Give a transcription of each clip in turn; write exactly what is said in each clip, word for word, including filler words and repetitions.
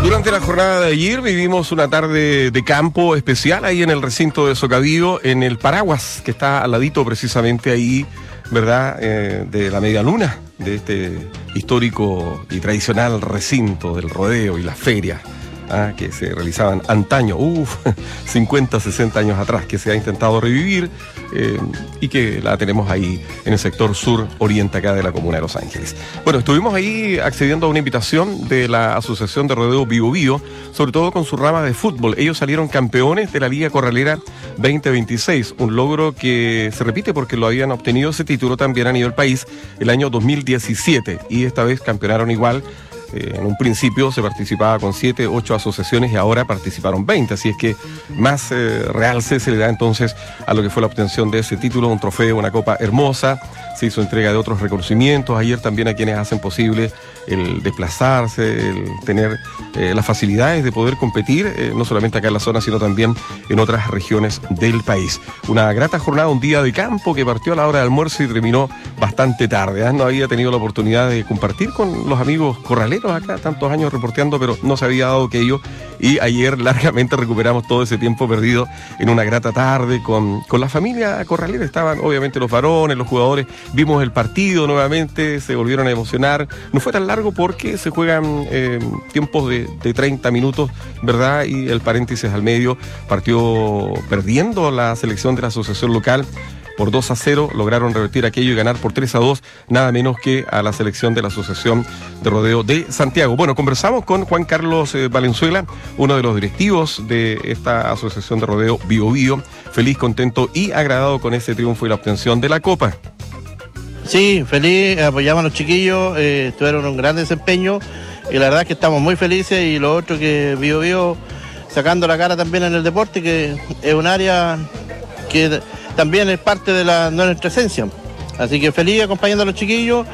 Durante la jornada de ayer vivimos una tarde de campo especial ahí en el recinto de Socavío, en el Paraguas, que está al ladito precisamente ahí, ¿verdad?, eh, de la media luna, de este histórico y tradicional recinto del rodeo y las ferias, ¿ah?, que se realizaban antaño, uff, cincuenta, sesenta años atrás, que se ha intentado revivir eh, y que la tenemos ahí en el sector sur oriente acá de la comuna de Los Ángeles. Bueno, estuvimos ahí accediendo a una invitación de la Asociación de Rodeo Bío Bío, sobre todo con su rama de fútbol. Ellos salieron campeones de la Liga Corralera veinte veintiséis, un logro que se repite porque lo habían obtenido ese título también a nivel país el año dos mil diecisiete y esta vez campeonaron igual. Eh, en un principio se participaba con siete, ocho asociaciones y ahora participaron veinte, así es que más eh, realce se le da entonces a lo que fue la obtención de ese título, un trofeo, una copa hermosa. Se hizo entrega de otros reconocimientos ayer también a quienes hacen posible el desplazarse, el tener eh, las facilidades de poder competir, eh, no solamente acá en la zona, sino también en otras regiones del país. Una grata jornada, un día de campo que partió a la hora de almuerzo y terminó bastante tarde, ¿eh? No había tenido la oportunidad de compartir con los amigos corraleros acá, tantos años reporteando, pero no se había dado aquello, y ayer largamente recuperamos todo ese tiempo perdido en una grata tarde con, con la familia corralera. Estaban obviamente los varones, los jugadores, vimos el partido nuevamente, se volvieron a emocionar. No fue tan largo porque se juegan eh, tiempos de, de treinta minutos, ¿verdad? Y el paréntesis al medio, partió perdiendo la selección de la asociación local por dos a cero, lograron revertir aquello y ganar por tres a dos, nada menos que a la selección de la Asociación de Rodeo de Santiago. Bueno, conversamos con Juan Carlos eh, Valenzuela, uno de los directivos de esta Asociación de Rodeo Bío Bío, feliz, contento y agradado con ese triunfo y la obtención de la Copa. Sí, feliz, apoyamos a los chiquillos, eh, tuvieron un gran desempeño y la verdad es que estamos muy felices, y lo otro que Bío Bío sacando la cara también en el deporte, que es un área que también es parte de, la, de nuestra esencia. Así que feliz acompañando a los chiquillos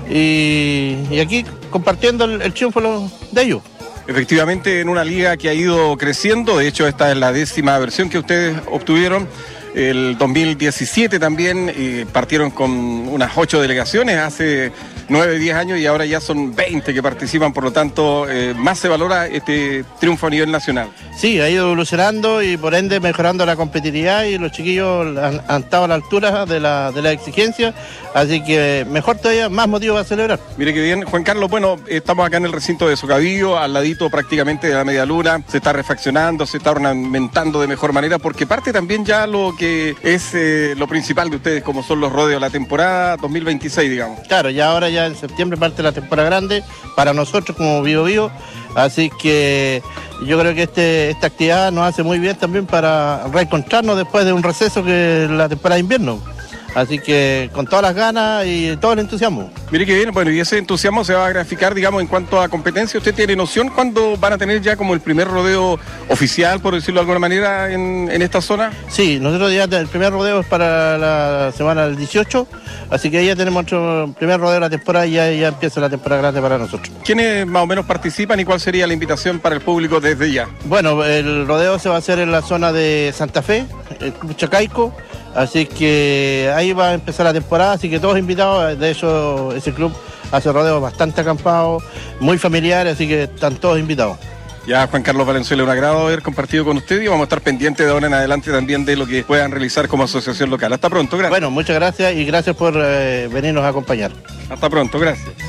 y, y aquí compartiendo el, el triunfo de ellos. Efectivamente, en una liga que ha ido creciendo, de hecho esta es la décima versión que ustedes obtuvieron. El dos mil diecisiete también eh, partieron con unas ocho delegaciones hace nueve, diez años y ahora ya son veinte que participan, por lo tanto eh, más se valora este triunfo a nivel nacional. Sí, ha ido evolucionando y por ende mejorando la competitividad, y los chiquillos han, han estado a la altura de la, de la exigencia, así que mejor todavía, más motivo para celebrar. Mire qué bien, Juan Carlos. Bueno, estamos acá en el recinto de Socavío, al ladito prácticamente de la media luna, se está refaccionando, se está ornamentando de mejor manera, porque parte también ya lo que es eh, lo principal de ustedes, como son los rodeos, la temporada dos mil veintiséis, digamos. Claro, ya ahora ya en septiembre parte la temporada grande para nosotros como Bío Bío, así que yo creo que este, esta actividad nos hace muy bien también para reencontrarnos después de un receso que es la temporada de invierno. Así que con todas las ganas y todo el entusiasmo. Mire que bien, bueno, y ese entusiasmo se va a graficar, digamos, en cuanto a competencia. ¿Usted tiene noción cuándo van a tener ya como el primer rodeo oficial, por decirlo de alguna manera, en, en esta zona? Sí, nosotros ya el primer rodeo es para la semana del dieciocho, así que ya tenemos nuestro primer rodeo de la temporada y ya, ya empieza la temporada grande para nosotros. ¿Quiénes más o menos participan y cuál sería la invitación para el público desde ya? Bueno, el rodeo se va a hacer en la zona de Santa Fe, el Club Chacaico. Así que ahí va a empezar la temporada, así que todos invitados. De hecho, ese club hace rodeos bastante acampados, muy familiares, así que están todos invitados. Ya, Juan Carlos Valenzuela, un agrado haber compartido con usted y vamos a estar pendientes de ahora en adelante también de lo que puedan realizar como asociación local. Hasta pronto, gracias. Bueno, muchas gracias y gracias por eh, venirnos a acompañar. Hasta pronto, gracias.